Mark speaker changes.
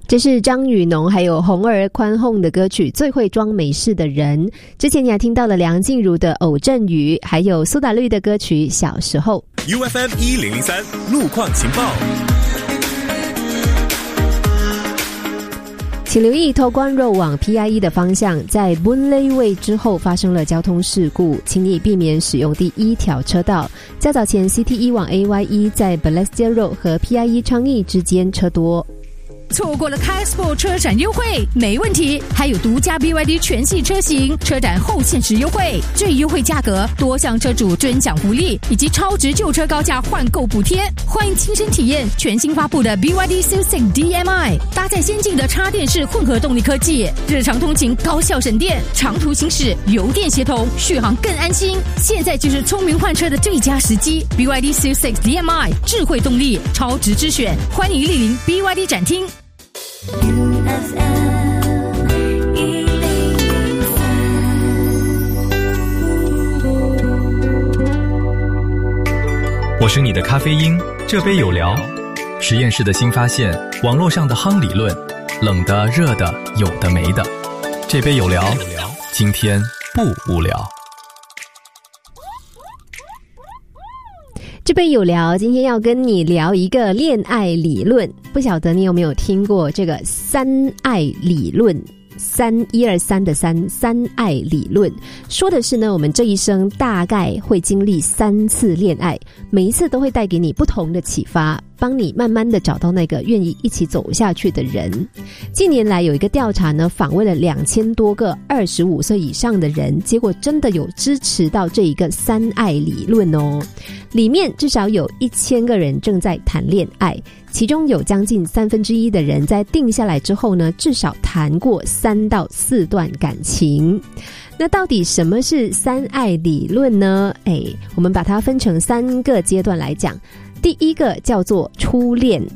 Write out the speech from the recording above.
Speaker 1: 这是张宇农还有红儿宽宏的歌曲《最会装没事的人》。之前你还听到了梁静茹的《偶阵雨》，还有苏打绿的歌曲《小时候》。
Speaker 2: UFM 1003路况情报。
Speaker 1: 请留意脱关肉往 PIE 的方向，在 Boon Lay Way 之后发生了交通事故，请你避免使用第一条车道。较早前 CT1 往 AYE 在 Balestier Road 和 PIE 昌邑之间车多。
Speaker 3: 错过了 K-Sport 车展优惠没问题，还有独家 BYD 全系车型车展后限时优惠，最优惠价格，多项车主尊享福利，以及超值旧车高价换购补贴。欢迎亲身体验全新发布的 BYD Silsing DM-i， 搭载先进的插电式混合动力科技，日常通勤高效省电，长途行驶油电协同，续航更安心。现在就是聪明换车的最佳时机。BYD Silsing DM-i 智慧动力，超值之选，欢迎莅临 BYD 展厅。
Speaker 4: 我是你的咖啡因，这杯有聊。实验室的新发现，网络上的夯理论，冷的热的有的没的，这杯有聊，今天不无聊。
Speaker 1: 这杯有聊，今天要跟你聊一个恋爱理论，不晓得你有没有听过这个三爱理论？123的三爱理论说的是呢，我们这一生大概会经历3次恋爱，每一次都会带给你不同的启发，帮你慢慢的找到那个愿意一起走下去的人。近年来有一个调查呢，访问了2000多个25岁以上的人，结果真的有支持到这一个三爱理论哦。里面至少有1000个人正在谈恋爱，其中有将近1/3的人在定下来之后呢，至少谈过3到4段感情。那到底什么是三爱理论呢？我们把它分成3个阶段来讲。第一个叫做初恋，